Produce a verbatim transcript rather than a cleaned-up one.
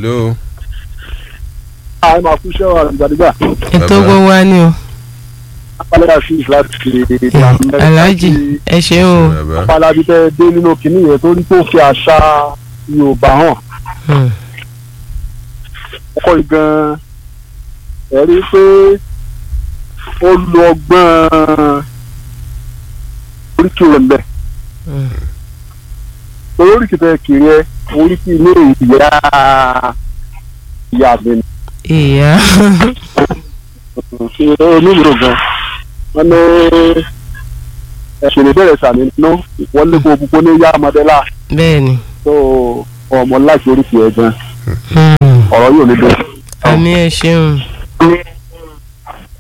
hello. a máa kú iṣẹ́ wa àgbàdìgbà. ètò gbogbo wa ni o. apálẹ́ àfíìs láti aláàjì ẹ ṣe o. apálábí tẹ́ dé nínú kìnìún yẹn tó rí tó fi àṣà Yorùbá hàn. ọkọ ìgan ẹ rí i pé ó lo ọgbọ́n oríkì rẹ̀ mbẹ́. oríkì tẹ kiri ẹ oríkì ilé ìyá ìyá mi. ìyá. onímọ̀ gan wọ́n ní ẹ̀sìn ìbẹ̀rẹ̀ sàmì nínú wọ́n lé kó púpọ̀ ní yá ọmọdéla. bẹ́ẹ̀ni. tó ọmọ láti oríkì ẹ̀ gan ọ̀rọ̀ yóò ní bẹ́ẹ̀. àmì ẹ̀ ṣeun.